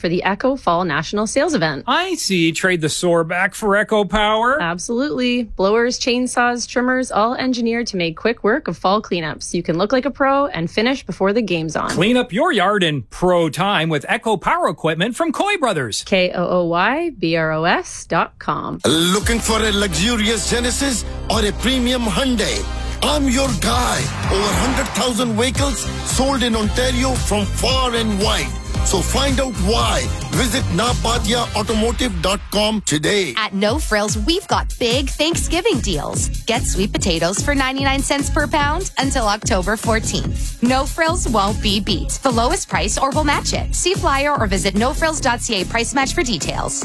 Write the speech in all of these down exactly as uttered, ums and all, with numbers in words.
for the Echo Fall National Sales Event. I see. Trade the sore back for Echo Power. Absolutely. Blowers, chainsaws, trimmers, all engineered to make quick work of fall cleanups. You can look like a pro and finish before the game's on. Clean up your yard in pro time with Echo Power equipment from Coy Brothers. K O O Y B R O S dot com. Looking for a luxurious Genesis or a premium Hyundai? I'm your guy. Over one hundred thousand vehicles sold in Ontario from far and wide. So find out why. Visit nabadia automotive dot com today. At No Frills, we've got big Thanksgiving deals. Get sweet potatoes for ninety-nine cents per pound until October fourteenth. No Frills won't be beat. The lowest price or we'll match it. See flyer or visit no frills dot c a price match for details.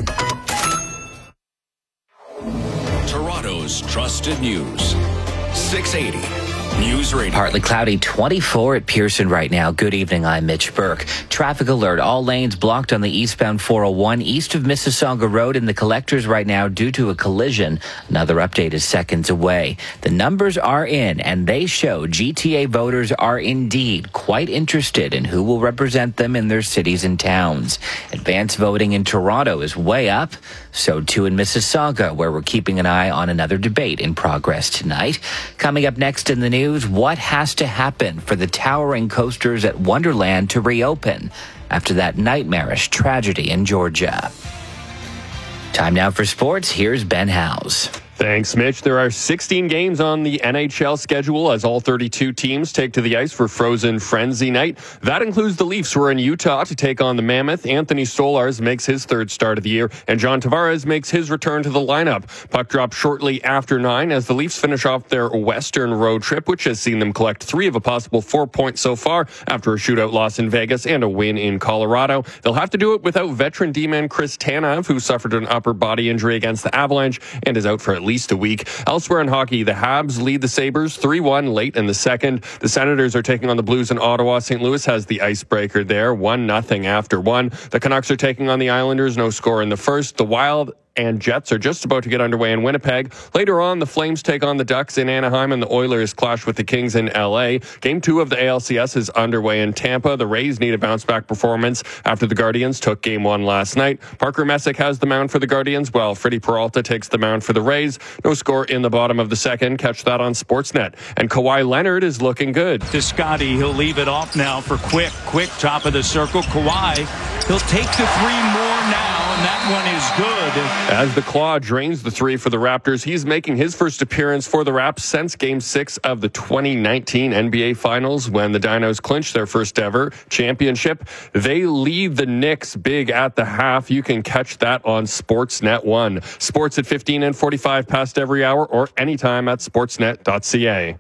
Toronto's trusted news. six eighty News Radio. Partly cloudy, twenty-four at Pearson right now. Good evening, I'm Mitch Burke. Traffic alert. All lanes blocked on the eastbound four oh one east of Mississauga Road in the collectors right now due to a collision. Another update is seconds away. The numbers are in, and they show G T A voters are indeed quite interested in who will represent them in their cities and towns. Advance voting in Toronto is way up. So too in Mississauga, where we're keeping an eye on another debate in progress tonight. Coming up next in the news, what has to happen for the towering coasters at Wonderland to reopen after that nightmarish tragedy in Georgia? Time now for sports. Here's Ben Howes. Thanks, Mitch. There are sixteen games on the N H L schedule as all thirty-two teams take to the ice for Frozen Frenzy Night. That includes the Leafs, who are in Utah to take on the Mammoth. Anthony Stolarz makes his third start of the year, and John Tavares makes his return to the lineup. Puck drop shortly after nine as the Leafs finish off their Western road trip, which has seen them collect three of a possible four points so far after a shootout loss in Vegas and a win in Colorado. They'll have to do it without veteran D-man Chris Tanev, who suffered an upper body injury against the Avalanche and is out for at least a week. Elsewhere in hockey, the Habs lead the Sabres three one late in the second. The Senators are taking on the Blues in Ottawa. Saint Louis has the icebreaker there, one nothing after one. The Canucks are taking on the Islanders, no score in the first. The Wild and Jets are just about to get underway in Winnipeg. Later on, the Flames take on the Ducks in Anaheim, and the Oilers clash with the Kings in L A. Game two of the A L C S is underway in Tampa. The Rays need a bounce-back performance after the Guardians took game one last night. Parker Messick has the mound for the Guardians, while Freddie Peralta takes the mound for the Rays. No score in the bottom of the second. Catch that on Sportsnet. And Kawhi Leonard is looking good. To Scotty, he'll leave it off now for Quick. Quick, top of the circle. Kawhi, he'll take the three more now, and that one is good. As the Claw drains the three for the Raptors, he's making his first appearance for the Raps since Game six of the twenty nineteen N B A Finals, when the Dinos clinched their first ever championship. They lead the Knicks big at the half. You can catch that on Sportsnet one. Sports at fifteen and forty-five past every hour or anytime at sportsnet dot c a.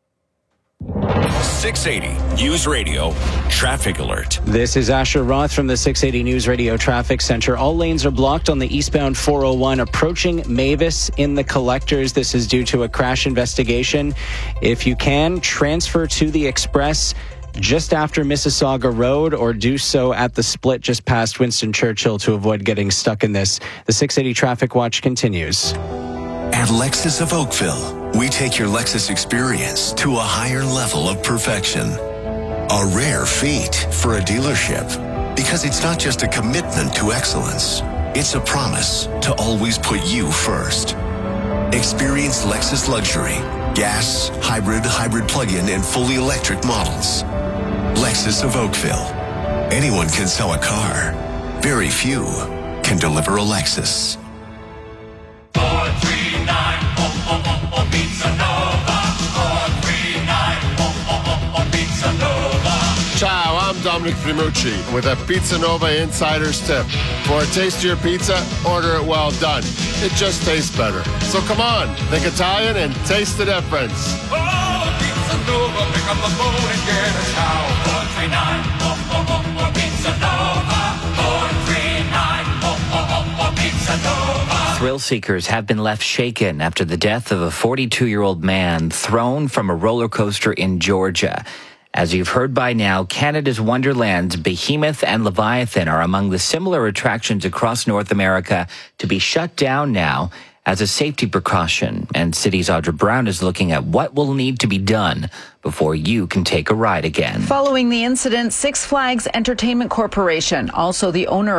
six eighty News Radio Traffic Alert. This is Asher Roth from the six eighty News Radio Traffic Center. All lanes are blocked on the eastbound four oh one approaching Mavis in the collectors. This is due to a crash investigation. If you can, transfer to the Express just after Mississauga Road, or do so at the split just past Winston Churchill to avoid getting stuck in this. The six eighty Traffic Watch continues. At Lexus of Oakville, we take your Lexus experience to a higher level of perfection. A rare feat for a dealership, because it's not just a commitment to excellence, it's a promise to always put you first. Experience Lexus Luxury, gas, hybrid, hybrid plug-in, and fully electric models. Lexus of Oakville. Anyone can sell a car. Very few can deliver a Lexus. four three nine, oh, oh, oh, oh, Pizza Nova. four three nine, oh, oh, oh, oh, Pizza Nova. Ciao, I'm Dominic Primucci with a Pizza Nova Insider's Tip. For a tastier pizza, order it well done. It just tastes better. So come on, think Italian and taste the difference. Oh, Pizza Nova, pick up the phone and get a ciao. four three nine, oh, oh, oh, oh, Pizza Nova. four three nine, oh, oh, oh, oh, Pizza Nova. Thrill seekers have been left shaken after the death of a forty-two-year-old man thrown from a roller coaster in Georgia. As you've heard by now, Canada's Wonderland's Behemoth and Leviathan are among the similar attractions across North America to be shut down now as a safety precaution. And City's Audra Brown is looking at what will need to be done before you can take a ride again. Following the incident, Six Flags Entertainment Corporation, also the owner